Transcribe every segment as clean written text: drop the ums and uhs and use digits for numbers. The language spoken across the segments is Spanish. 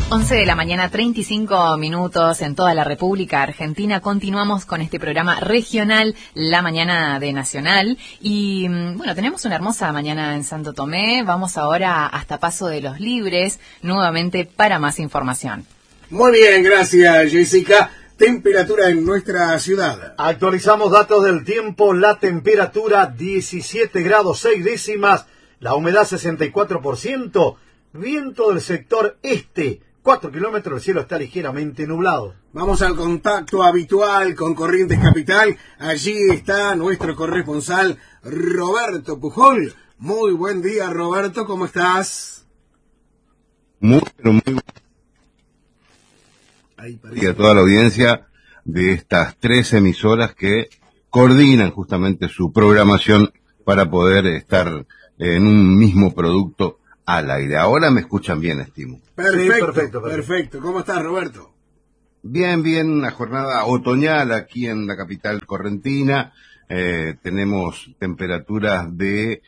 11 de la mañana, 35 minutos en toda la República Argentina. Continuamos con este programa regional, La Mañana de Nacional. Y bueno, tenemos una hermosa mañana en Santo Tomé. Vamos ahora hasta Paso de los Libres, nuevamente para más información. Muy bien, gracias Jessica. Temperatura en nuestra ciudad. Actualizamos datos del tiempo. La temperatura 17 grados 6 décimas. La humedad 64%. Viento del sector este. 4 kilómetros, el cielo está ligeramente nublado. Vamos al contacto habitual con Corrientes Capital. Allí está nuestro corresponsal Roberto Pujol. Muy buen día, Roberto, ¿cómo estás? Muy bueno. Y a toda la audiencia de estas 3 emisoras que coordinan justamente su programación para poder estar en un mismo producto al aire. Ahora me escuchan bien, estimo. Perfecto. ¿Cómo estás, Roberto? Bien, una jornada otoñal aquí en la capital correntina. Tenemos temperatura de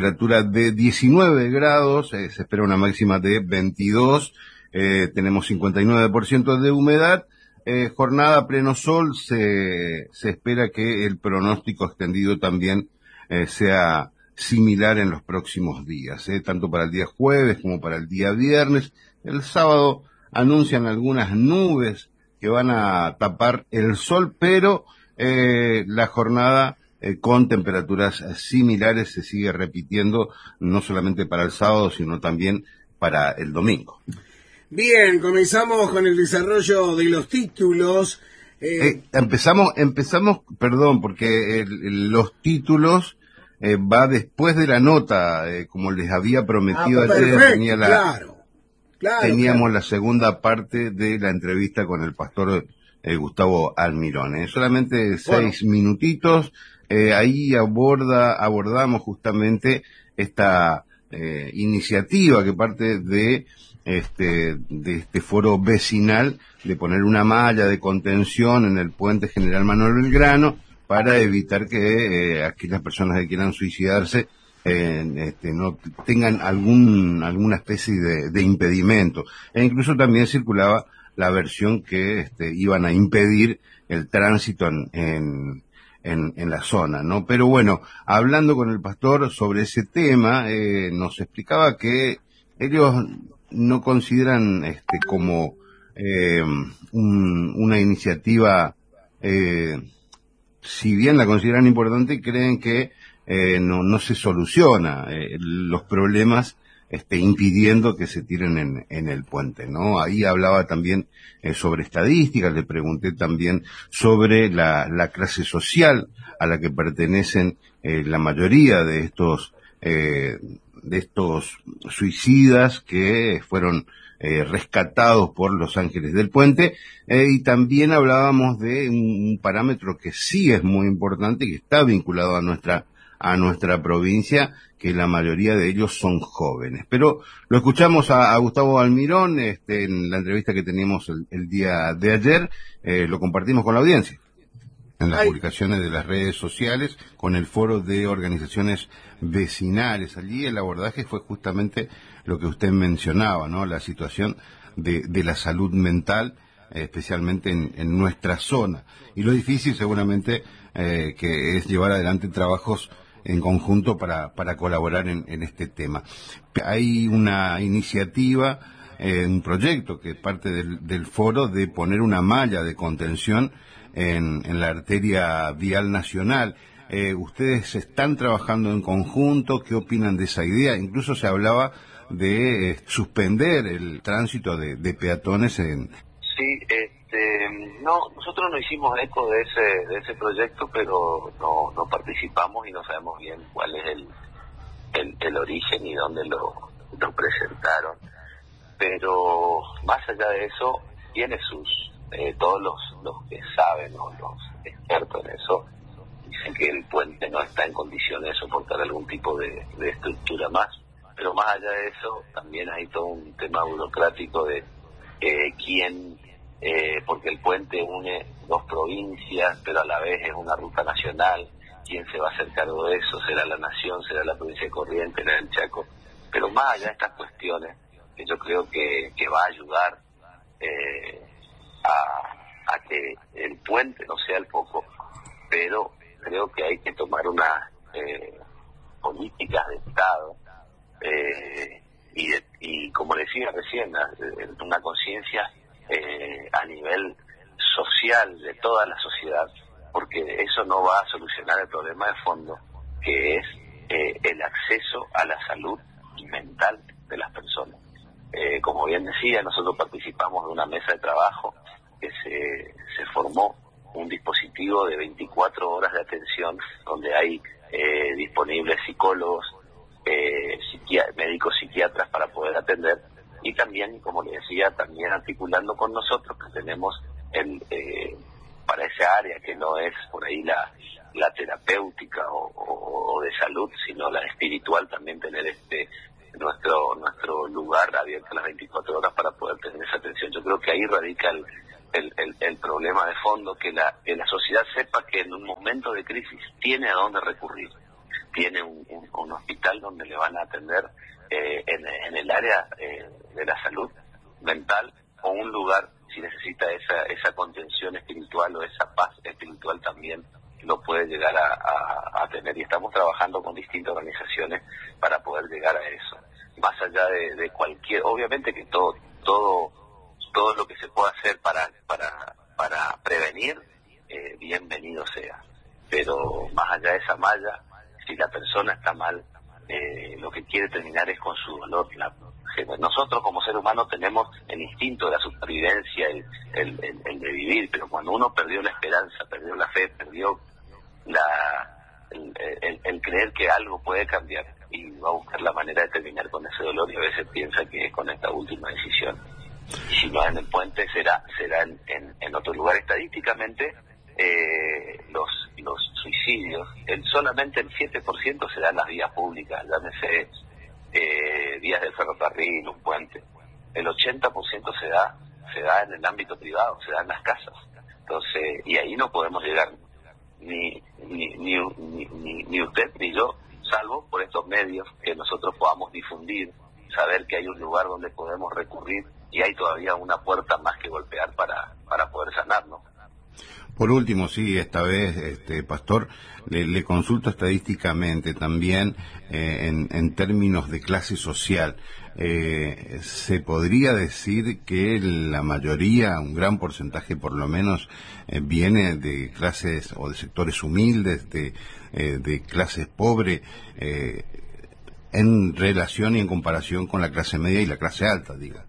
19 grados, se espera una máxima de 22, tenemos 59% de humedad, jornada pleno sol, se espera que el pronóstico extendido también sea similar en los próximos días, tanto para el día jueves como para el día viernes. El sábado anuncian algunas nubes que van a tapar el sol, pero la jornada con temperaturas similares se sigue repitiendo, no solamente para el sábado, sino también para el domingo. Bien, comenzamos con el desarrollo de los títulos. Empezamos, perdón, porque los títulos va después de la nota, como les había prometido ayer. Teníamos la segunda parte de la entrevista con el pastor Gustavo Almirón. Solamente 6 minutitos. Ahí abordamos justamente esta iniciativa que parte de este foro vecinal de poner una malla de contención en el puente General Manuel Belgrano para evitar que aquellas personas que quieran suicidarse no tengan alguna especie de impedimento. E incluso también circulaba la versión que iban a impedir el tránsito en la zona, ¿no? Pero bueno, hablando con el pastor sobre ese tema, nos explicaba que ellos no consideran como una iniciativa, si bien la consideran importante, creen que no se soluciona los problemas impidiendo que se tiren en el puente, ¿no? Ahí hablaba también sobre estadísticas, le pregunté también sobre la clase social a la que pertenecen la mayoría de estos suicidas que fueron rescatados por los Ángeles del Puente, y también hablábamos de un parámetro que sí es muy importante y que está vinculado a nuestra provincia, que la mayoría de ellos son jóvenes. Pero lo escuchamos a Gustavo Almirón en la entrevista que teníamos el día de ayer, lo compartimos con la audiencia en las publicaciones de las redes sociales, con el foro de organizaciones vecinales. Allí el abordaje fue justamente lo que usted mencionaba, ¿no? La situación de la salud mental, especialmente en nuestra zona. Y lo difícil seguramente que es llevar adelante trabajos en conjunto para colaborar en este tema. Hay una iniciativa, un proyecto que es parte del foro de poner una malla de contención en la arteria vial nacional. ¿Ustedes están trabajando en conjunto? ¿Qué opinan de esa idea? Incluso se hablaba de suspender el tránsito de peatones en... Sí, no, nosotros no hicimos eco de ese proyecto, pero no participamos y no sabemos bien cuál es el origen y dónde lo presentaron. Pero más allá de eso, tiene todos los que saben, ¿no? Los expertos en eso, dicen que el puente no está en condiciones de soportar algún tipo de estructura más. Pero más allá de eso, también hay todo un tema burocrático de quién, porque el puente une 2 provincias, pero a la vez es una ruta nacional. ¿Quién se va a hacer cargo de eso? ¿Será la Nación? ¿Será la provincia de Corrientes? ¿Será el Chaco? Pero más allá de estas cuestiones, que yo creo que va a ayudar a que el puente no sea el foco, pero creo que hay que tomar unas políticas de Estado y como decía recién, una conciencia a nivel social de toda la sociedad, porque eso no va a solucionar el problema de fondo, que es el acceso a la salud mental de las personas. Como bien decía, nosotros participamos de una mesa de trabajo que se formó un dispositivo de 24 horas de atención donde hay disponibles psicólogos, médicos psiquiatras para poder atender, y también, como le decía, también articulando con nosotros que tenemos para esa área que no es por ahí la terapéutica o de salud, sino la espiritual, también tener nuestro lugar abierto las 24 horas para poder tener esa atención. Yo creo que ahí radica el problema de fondo, que la sociedad sepa que en un momento de crisis tiene a dónde recurrir, tiene un hospital donde le van a atender en el área de la salud mental, o un lugar, si necesita esa contención espiritual o esa paz espiritual, también lo puede llegar a tener, y estamos trabajando con distintas organizaciones para poder llegar a eso. Más allá de cualquier, obviamente que todo lo que se pueda hacer para prevenir, bienvenido sea, pero más allá de esa malla, si la persona está mal, lo que quiere terminar es con su dolor. Nosotros como ser humano tenemos el instinto de la supervivencia, el de vivir, pero cuando uno perdió la esperanza, perdió la fe, perdió el creer que algo puede cambiar, y va a buscar la manera de terminar con ese dolor, y a veces piensa que es con esta última decisión. Y si no en el puente, será en otro lugar. Estadísticamente, los suicidios, solamente el 7% se da en las vías públicas, llámese vías del ferrocarril, un puente. El 80% se da en el ámbito privado, se da en las casas. Entonces, y ahí no podemos llegar ni usted ni yo, salvo por estos medios que nosotros podamos difundir, saber que hay un lugar donde podemos recurrir, y hay todavía una puerta más que golpear para poder sanarnos. Por último, sí, esta vez, Pastor, le consulto estadísticamente también en términos de clase social. ¿Se podría decir que la mayoría, un gran porcentaje por lo menos, viene de clases o de sectores humildes, de clases pobres, en relación y en comparación con la clase media y la clase alta, diga?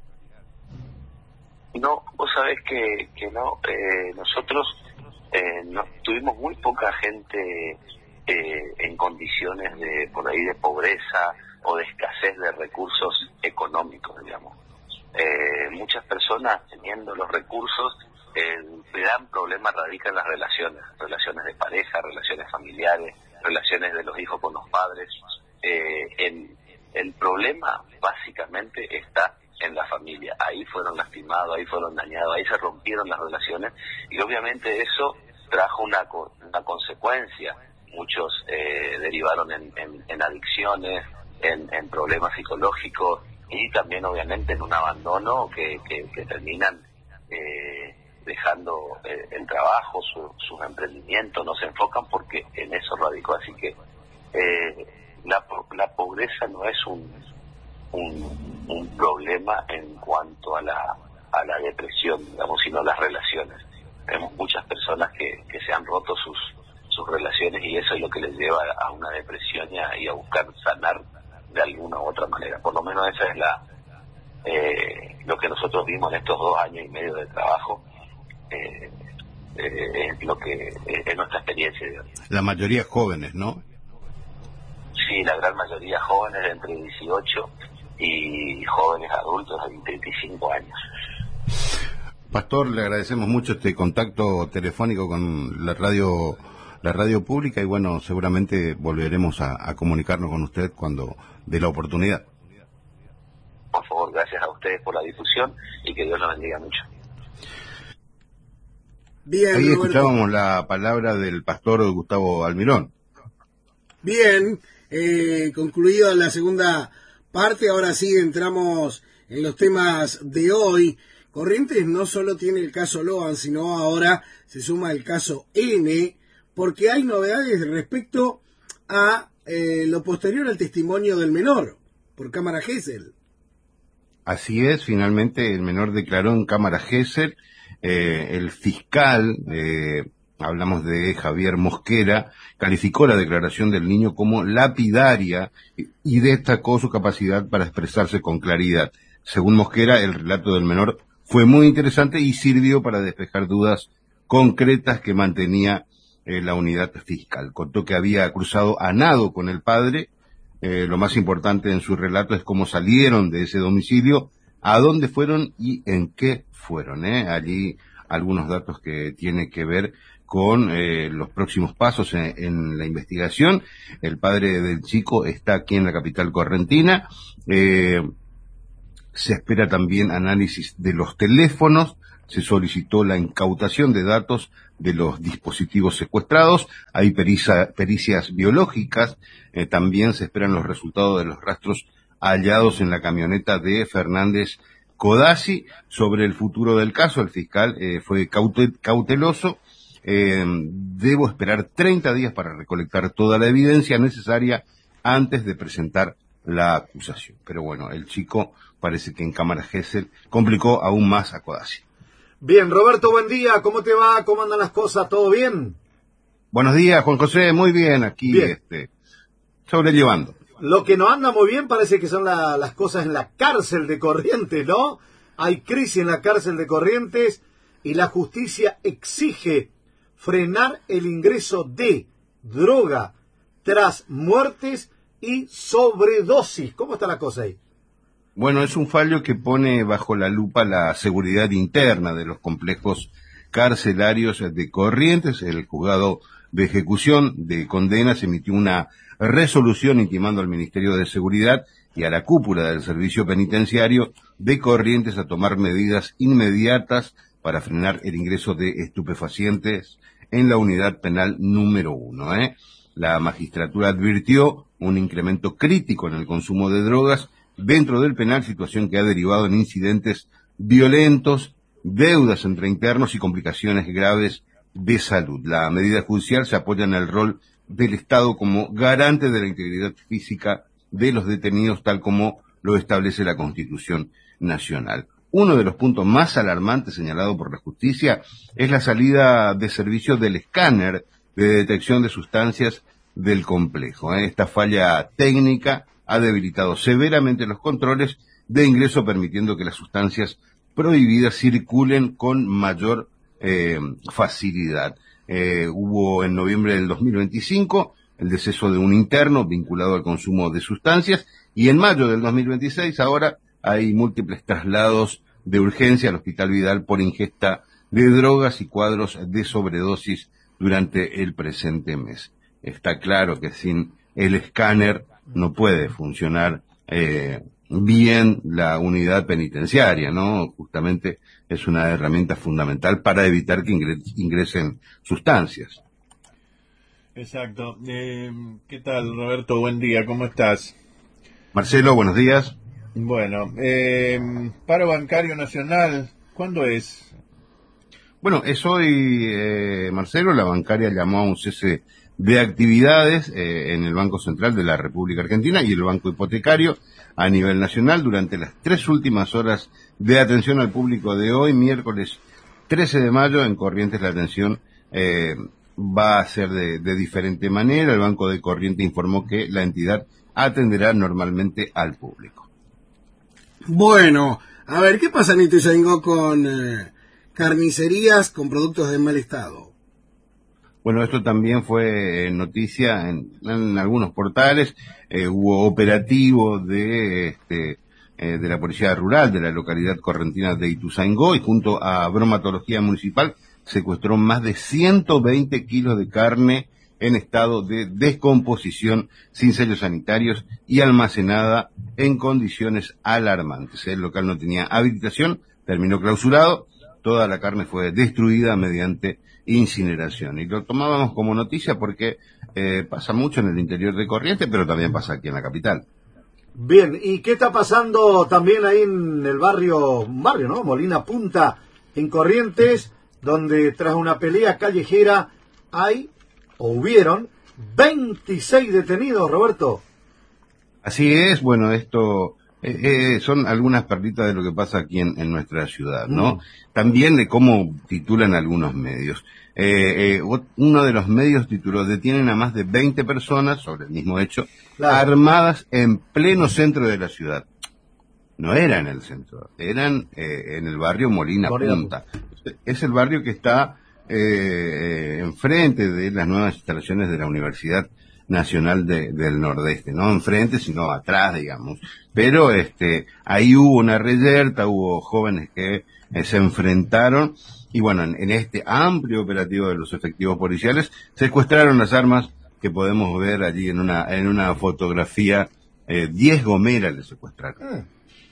No, vos sabés que no. Nosotros tuvimos muy poca gente en condiciones por ahí de pobreza o de escasez de recursos económicos, digamos. Muchas personas teniendo los recursos, el gran problema radica en las relaciones de pareja, relaciones familiares, relaciones de los hijos con los padres. El problema básicamente está en la familia. Ahí fueron lastimados, ahí fueron dañados, ahí se rompieron las relaciones, y obviamente eso trajo una consecuencia. Muchos derivaron en adicciones, en problemas psicológicos, y también obviamente en un abandono que terminan dejando el trabajo, sus emprendimientos, no se enfocan porque en eso radicó. Así que la pobreza no es un problema en cuanto a la depresión, digamos, sino las relaciones. Tenemos muchas personas que se han roto sus relaciones, y eso es lo que les lleva a una depresión y a buscar sanar de alguna u otra manera. Por lo menos esa es lo que nosotros vimos en estos 2 años y medio de trabajo, es lo que es nuestra experiencia. La mayoría jóvenes, ¿no? Sí, la gran mayoría jóvenes de entre 18 y jóvenes adultos de 35 años. Pastor, le agradecemos mucho este contacto telefónico con la radio pública, y bueno, seguramente volveremos a comunicarnos con usted cuando dé la oportunidad. Por favor, gracias a ustedes por la difusión, y que Dios los bendiga mucho. Bien, ahí Roberto. Escuchábamos la palabra del pastor Gustavo Almirón. Bien, concluida la segunda parte, ahora sí entramos en los temas de hoy, Corrientes no solo tiene el caso Loan, sino ahora se suma el caso N, porque hay novedades respecto a lo posterior al testimonio del menor por cámara Gesell. Así es, finalmente el menor declaró en cámara Gesell. El fiscal, hablamos de Javier Mosquera, calificó la declaración del niño como lapidaria y destacó su capacidad para expresarse con claridad. Según Mosquera, el relato del menor fue muy interesante y sirvió para despejar dudas concretas que mantenía la unidad fiscal. Contó que había cruzado a nado con el padre. Lo más importante en su relato es cómo salieron de ese domicilio, a dónde fueron y en qué fueron. Allí algunos datos que tienen que ver con los próximos pasos en la investigación. El padre del chico está aquí en la capital correntina. Se espera también análisis de los teléfonos. Se solicitó la incautación de datos de los dispositivos secuestrados. Hay pericias biológicas. También se esperan los resultados de los rastros hallados en la camioneta de Fernández Codazzi. Sobre el futuro del caso, el fiscal fue cauteloso. Debo esperar 30 días para recolectar toda la evidencia necesaria antes de presentar la acusación. Pero bueno, el chico parece que en cámara Gesell complicó aún más a Codazzi. Bien, Roberto, buen día. ¿Cómo te va? ¿Cómo andan las cosas? ¿Todo bien? Buenos días, Juan José. Muy bien, aquí bien. Sobrellevando. Lo que no anda muy bien parece que son las cosas en la cárcel de Corrientes, ¿no? Hay crisis en la cárcel de Corrientes y la justicia exige frenar el ingreso de droga tras muertes y sobredosis. ¿Cómo está la cosa ahí? Bueno, es un fallo que pone bajo la lupa la seguridad interna de los complejos carcelarios de Corrientes. El juzgado de ejecución de condenas emitió una resolución intimando al Ministerio de Seguridad y a la cúpula del servicio penitenciario de Corrientes a tomar medidas inmediatas para frenar el ingreso de estupefacientes en la unidad penal número 1. La magistratura advirtió un incremento crítico en el consumo de drogas dentro del penal, situación que ha derivado en incidentes violentos, deudas entre internos y complicaciones graves de salud. La medida judicial se apoya en el rol del Estado como garante de la integridad física de los detenidos, tal como lo establece la Constitución Nacional. Uno de los puntos más alarmantes señalado por la justicia es la salida de servicio del escáner de detección de sustancias del complejo. Esta falla técnica ha debilitado severamente los controles de ingreso, permitiendo que las sustancias prohibidas circulen con mayor facilidad. Hubo en noviembre del 2025 el deceso de un interno vinculado al consumo de sustancias y en mayo del 2026 ahora hay múltiples traslados de urgencia al Hospital Vidal por ingesta de drogas y cuadros de sobredosis durante el presente mes. Está claro que sin el escáner no puede funcionar bien la unidad penitenciaria, ¿no? Justamente es una herramienta fundamental para evitar que ingresen sustancias. Exacto. ¿Qué tal, Roberto? Buen día, ¿cómo estás? Marcelo, buenos días. Bueno, paro bancario nacional, ¿cuándo es? Bueno, es hoy, Marcelo. La bancaria llamó a un cese de actividades en el Banco Central de la República Argentina y el Banco Hipotecario a nivel nacional durante las 3 últimas horas de atención al público de hoy, miércoles 13 de mayo. En Corrientes la atención va a ser de diferente manera. El Banco de Corrientes informó que la entidad atenderá normalmente al público. Bueno, a ver, ¿qué pasa en Ituzaingó con carnicerías con productos de mal estado? Bueno, esto también fue noticia en algunos portales. Hubo operativo de la Policía Rural de la localidad correntina de Ituzaingó y junto a Bromatología Municipal secuestró más de 120 kilos de carne en estado de descomposición, sin sellos sanitarios y almacenada en condiciones alarmantes. El local no tenía habilitación, terminó clausurado, toda la carne fue destruida mediante incineración. Y lo tomábamos como noticia porque pasa mucho en el interior de Corrientes, pero también pasa aquí en la capital. Bien, ¿y qué está pasando también ahí en el barrio, ¿no? Molina Punta, en Corrientes, donde tras una pelea callejera hubieron 26 detenidos, Roberto? Así es, bueno, esto son algunas perlitas de lo que pasa aquí en nuestra ciudad, ¿no? También de cómo titulan algunos medios. Uno de los medios tituló: detienen a más de 20 personas sobre el mismo hecho, claro, armadas en pleno centro de la ciudad. No era en el centro, eran en el barrio Molina Punta. Es el barrio que está enfrente de las nuevas instalaciones de la Universidad Nacional del Nordeste, no enfrente, sino atrás, digamos. Pero ahí hubo una reyerta, hubo jóvenes que se enfrentaron, y bueno, en este amplio operativo de los efectivos policiales secuestraron las armas que podemos ver allí en una fotografía. 10 gomeras le secuestraron.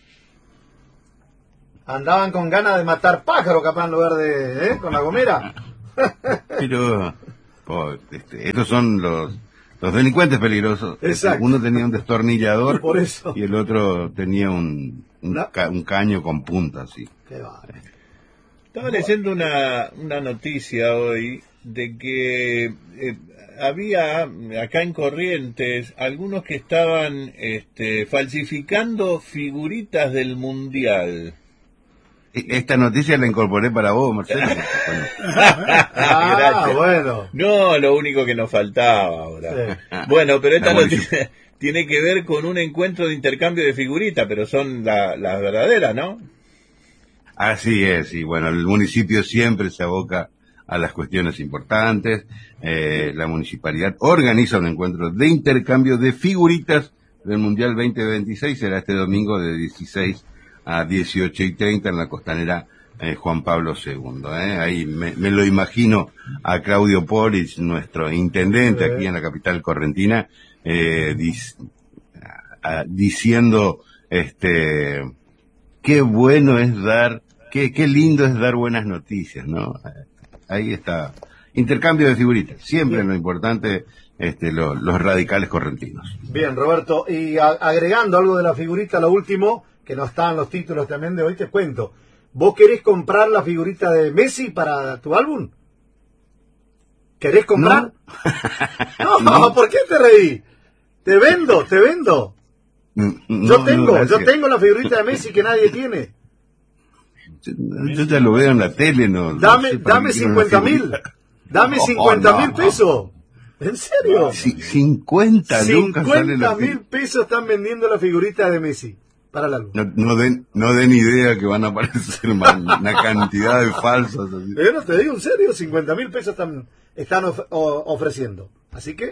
Andaban con ganas de matar pájaro, capaz, en lugar de, con la gomera. Pero estos son los delincuentes peligrosos. Exacto. Uno tenía un destornillador por eso. Y el otro tenía un caño con punta, así. Qué vale. Estaba leyendo una noticia hoy de que había acá en Corrientes algunos que estaban falsificando figuritas del Mundial. Esta noticia la incorporé para vos, Marcelo. Bueno. No, lo único que nos faltaba ahora. Sí. Bueno, pero esta noticia tiene que ver con un encuentro de intercambio de figuritas, pero son las verdaderas, ¿no? Así es, y bueno, el municipio siempre se aboca a las cuestiones importantes. La municipalidad organiza un encuentro de intercambio de figuritas del Mundial 2026, será este domingo de 16 a 18:30 en la costanera Juan Pablo II. Ahí me lo imagino a Claudio Polich, nuestro intendente aquí en la capital correntina, diciendo qué bueno es dar, qué lindo es dar buenas noticias, ¿no? Ahí está. Intercambio de figuritas, siempre lo importante, los radicales correntinos. Bien, Roberto, y agregando algo de la figurita, lo último, que no está en los títulos también de hoy, te cuento. ¿Vos querés comprar la figurita de Messi para tu álbum? ¿Querés comprar? No, ¿por qué te reí? Te vendo. Yo tengo la figurita de Messi que nadie tiene. Yo ya lo veo en la tele, ¿no? Dame 50.000. Dame 50.000 pesos. ¿En serio? 50 50.000 pesos están vendiendo la figurita de Messi para el álbum. No den idea que van a aparecer una cantidad de falsas. Así. Pero te digo en serio, 50.000 pesos están ofreciendo. Así que...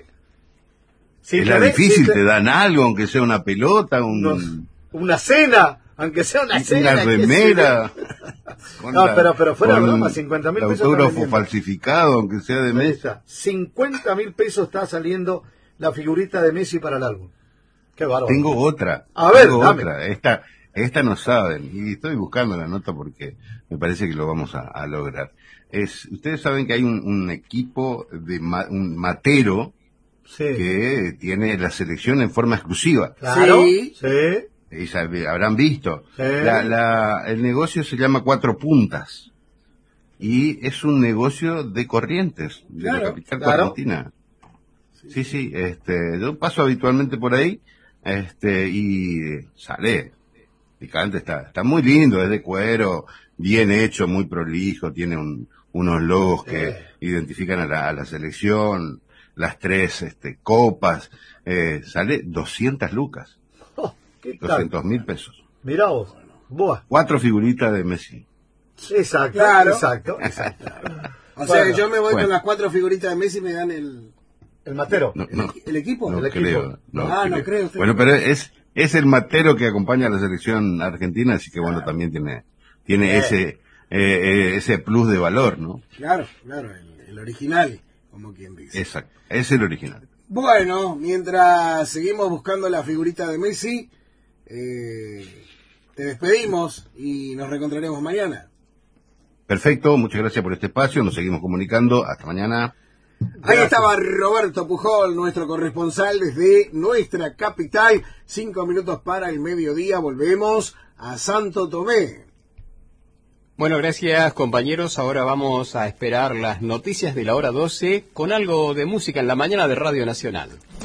Era difícil, te dan algo, aunque sea una pelota, una cena, aunque sea una cena. Una remera. No, pero fuera de broma, 50.000 pesos. Autógrafo falsificado, aunque sea de Messi. 50.000 pesos está saliendo la figurita de Messi para el álbum. Qué bárbaro. Tengo otra. A ver, dame. Esta no saben, y estoy buscando la nota porque me parece que lo vamos a lograr. Ustedes saben que hay un equipo de un matero, sí, que tiene la selección en forma exclusiva. Claro, sí. Habrán visto. Sí. El negocio se llama Cuatro Puntas y es un negocio de Corrientes, de la capital correntina. Sí. Yo paso habitualmente por ahí, y sale picante, está muy lindo, es de cuero, bien hecho, muy prolijo, tiene unos logos que identifican a la selección, las 3 copas, sale 200 lucas. 200.000 pesos. Mirá vos. Buah. 4 figuritas de Messi. Exacto, claro. Exacto. O sea que yo me voy con las 4 figuritas de Messi y me dan el matero. ¿El equipo? No el creo. Equipo. No creo. Bueno, pero es el matero que acompaña a la selección argentina, así que bueno, también tiene ese plus de valor, ¿no? Claro, el original, como quien dice. Exacto, es el original. Bueno, mientras seguimos buscando la figurita de Messi, te despedimos y nos reencontraremos mañana. Perfecto, muchas gracias por este espacio, nos seguimos comunicando, hasta mañana. Ahí estaba Roberto Pujol, nuestro corresponsal desde nuestra capital. 5 minutos para el mediodía, volvemos a Santo Tomé. Bueno, gracias compañeros. Ahora vamos a esperar las noticias de la hora 12 con algo de música en la mañana de Radio Nacional.